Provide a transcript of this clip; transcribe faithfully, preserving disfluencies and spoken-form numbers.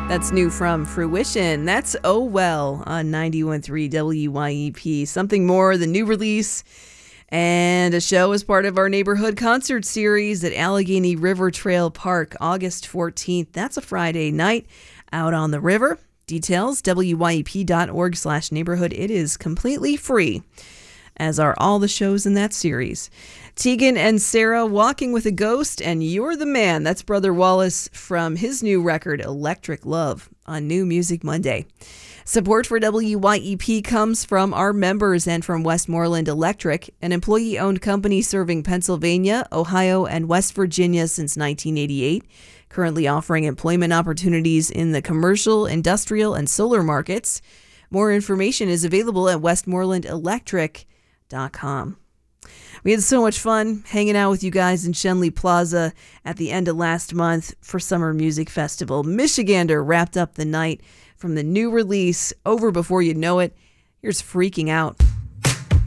That's new from Fruition. That's Oh Well on ninety-one point three W Y E P. Something more, the new release, and a show as part of our neighborhood concert series at Allegheny River Trail Park, August fourteenth. That's a Friday night out on the river. Details, W Y E P dot org slash neighborhood. It is completely free, as are all the shows in that series. Tegan and Sarah, Walking with a Ghost, and You're the Man. That's Brother Wallace from his new record, Electric Love, on New Music Monday. Support for W Y E P comes from our members and from Westmoreland Electric, an employee-owned company serving Pennsylvania, Ohio, and West Virginia since nineteen eighty-eight, currently offering employment opportunities in the commercial, industrial, and solar markets. More information is available at westmoreland electric dot com. We had so much fun hanging out with you guys in Shenley Plaza at the end of last month for Summer Music Festival. Michigander wrapped up the night from the new release, Over Before You Know It. Here's Freaking Out.